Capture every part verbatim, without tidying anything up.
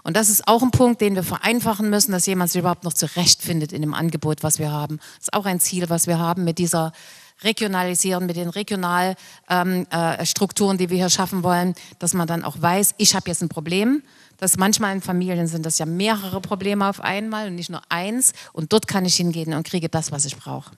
Und das ist auch ein Punkt, den wir vereinfachen müssen, dass jemand sich überhaupt noch zurechtfindet in dem Angebot, was wir haben. Das ist auch ein Ziel, was wir haben mit dieser Regionalisieren, mit den Regionalstrukturen, ähm, äh, Strukturen, die wir hier schaffen wollen, dass man dann auch weiß, ich habe jetzt ein Problem. Dass manchmal in Familien sind das ja mehrere Probleme auf einmal und nicht nur eins. Und dort kann ich hingehen und kriege das, was ich brauche.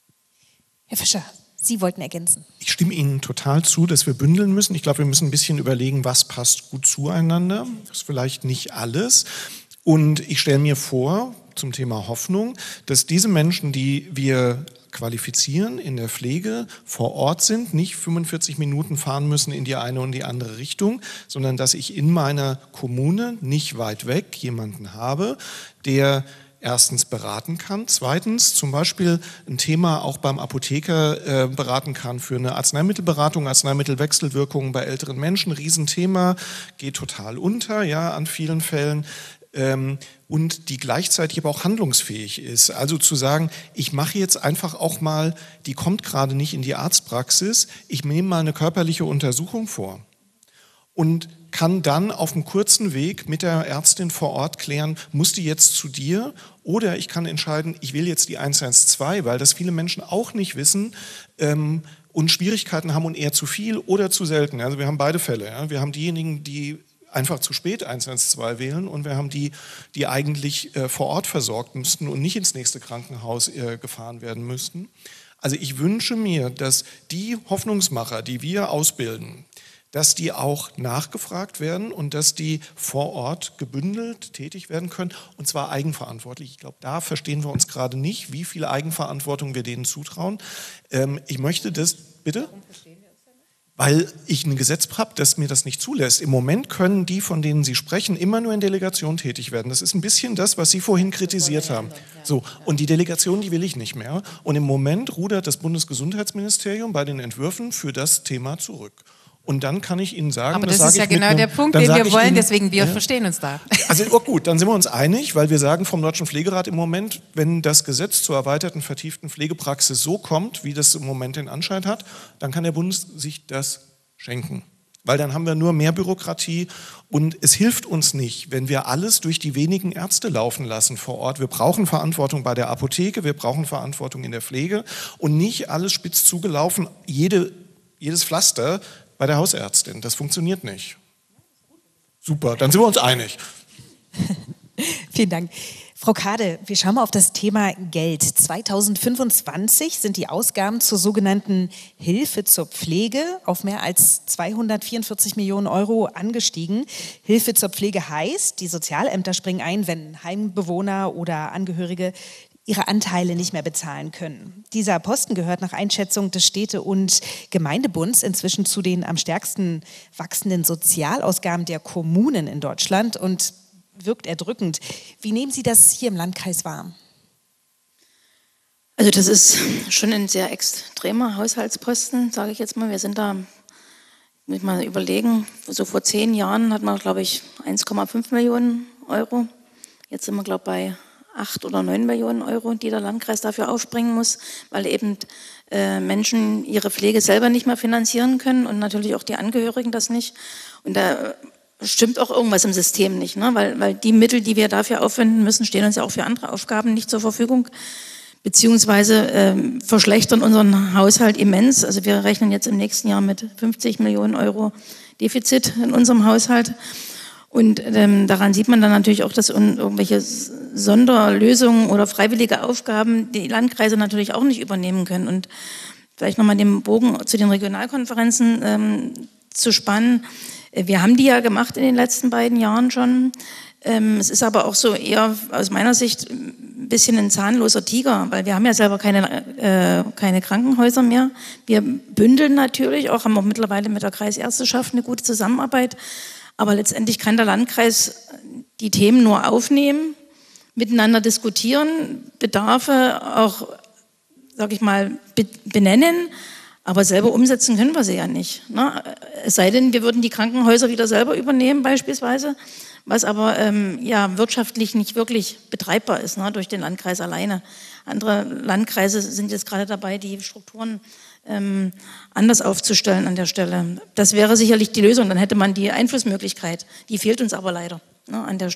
Herr Fischer, Sie wollten ergänzen. Ich stimme Ihnen total zu, dass wir bündeln müssen. Ich glaube, wir müssen ein bisschen überlegen, was passt gut zueinander. Das ist vielleicht nicht alles. Und ich stelle mir vor, zum Thema Hoffnung, dass diese Menschen, die wir qualifizieren in der Pflege, vor Ort sind, nicht fünfundvierzig Minuten fahren müssen in die eine und die andere Richtung, sondern dass ich in meiner Kommune nicht weit weg jemanden habe, der erstens beraten kann, zweitens zum Beispiel ein Thema auch beim Apotheker äh, beraten kann für eine Arzneimittelberatung, Arzneimittelwechselwirkungen bei älteren Menschen, Riesenthema, geht total unter, ja, an vielen Fällen. Ähm, und die gleichzeitig aber auch handlungsfähig ist. Also zu sagen, ich mache jetzt einfach auch mal, die kommt gerade nicht in die Arztpraxis, ich nehme mal eine körperliche Untersuchung vor und kann dann auf einem kurzen Weg mit der Ärztin vor Ort klären, muss die jetzt zu dir oder ich kann entscheiden, ich will jetzt die eins eins zwei, weil das viele Menschen auch nicht wissen ähm, und Schwierigkeiten haben und eher zu viel oder zu selten. Also wir haben beide Fälle. Ja? Wir haben diejenigen, die einfach zu spät eins eins zwei wählen und wir haben die, die eigentlich äh, vor Ort versorgt müssten und nicht ins nächste Krankenhaus äh, gefahren werden müssten. Also ich wünsche mir, dass die Hoffnungsmacher, die wir ausbilden, dass die auch nachgefragt werden und dass die vor Ort gebündelt tätig werden können und zwar eigenverantwortlich. Ich glaube, da verstehen wir uns gerade nicht, wie viel Eigenverantwortung wir denen zutrauen. Ähm, ich möchte das, bitte? Weil ich ein Gesetz habe, das mir das nicht zulässt. Im Moment können die, von denen Sie sprechen, immer nur in Delegation tätig werden. Das ist ein bisschen das, was Sie vorhin kritisiert haben. So, und die Delegation, die will ich nicht mehr. Und im Moment rudert das Bundesgesundheitsministerium bei den Entwürfen für das Thema zurück. Und dann kann ich Ihnen sagen, aber das, das ist ja genau einem, der Punkt, den wir wollen, Ihnen, deswegen wir ja, verstehen uns da. Also oh gut, dann sind wir uns einig, weil wir sagen vom Deutschen Pflegerat im Moment, wenn das Gesetz zur erweiterten, vertieften Pflegepraxis so kommt, wie das im Moment den Anschein hat, dann kann der Bund sich das schenken. Weil dann haben wir nur mehr Bürokratie und es hilft uns nicht, wenn wir alles durch die wenigen Ärzte laufen lassen vor Ort. Wir brauchen Verantwortung bei der Apotheke, wir brauchen Verantwortung in der Pflege und nicht alles spitz zugelaufen, jede, jedes Pflaster bei der Hausärztin. Das funktioniert nicht. Super, dann sind wir uns einig. Vielen Dank. Frau Kade, wir schauen mal auf das Thema Geld. zweitausendfünfundzwanzig sind die Ausgaben zur sogenannten Hilfe zur Pflege auf mehr als zweihundertvierundvierzig Millionen Euro angestiegen. Hilfe zur Pflege heißt, die Sozialämter springen ein, wenn Heimbewohner oder Angehörige ihre Anteile nicht mehr bezahlen können. Dieser Posten gehört nach Einschätzung des Städte- und Gemeindebunds inzwischen zu den am stärksten wachsenden Sozialausgaben der Kommunen in Deutschland und wirkt erdrückend. Wie nehmen Sie das hier im Landkreis wahr? Also das ist schon ein sehr extremer Haushaltsposten, sage ich jetzt mal. Wir sind da, muss ich mal überlegen, so vor zehn Jahren hat man, glaube ich, eins Komma fünf Millionen Euro. Jetzt sind wir, glaube ich, bei acht oder neun Millionen Euro, die der Landkreis dafür aufbringen muss, weil eben äh, Menschen ihre Pflege selber nicht mehr finanzieren können und natürlich auch die Angehörigen das nicht. Und da stimmt auch irgendwas im System nicht, ne? weil, weil die Mittel, die wir dafür aufwenden müssen, stehen uns ja auch für andere Aufgaben nicht zur Verfügung, beziehungsweise äh, verschlechtern unseren Haushalt immens. Also wir rechnen jetzt im nächsten Jahr mit fünfzig Millionen Euro Defizit in unserem Haushalt. Und ähm, daran sieht man dann natürlich auch, dass irgendwelche Sonderlösungen oder freiwillige Aufgaben die Landkreise natürlich auch nicht übernehmen können. Und vielleicht nochmal den Bogen zu den Regionalkonferenzen ähm, zu spannen. Wir haben die ja gemacht in den letzten beiden Jahren schon. Ähm, es ist aber auch so eher aus meiner Sicht ein bisschen ein zahnloser Tiger, weil wir haben ja selber keine, äh, keine Krankenhäuser mehr. Wir bündeln natürlich, auch haben auch mittlerweile mit der Kreisärzteschaft eine gute Zusammenarbeit. Aber letztendlich kann der Landkreis die Themen nur aufnehmen, miteinander diskutieren, Bedarfe auch, sag ich mal, benennen, aber selber umsetzen können wir sie ja nicht. Ne? Es sei denn, wir würden die Krankenhäuser wieder selber übernehmen beispielsweise, was aber ähm, ja, wirtschaftlich nicht wirklich betreibbar ist, ne, durch den Landkreis alleine. Andere Landkreise sind jetzt gerade dabei, die Strukturen ähm, anders aufzustellen an der Stelle. Das wäre sicherlich die Lösung, dann hätte man die Einflussmöglichkeit. Die fehlt uns aber leider, ne, an der Stelle.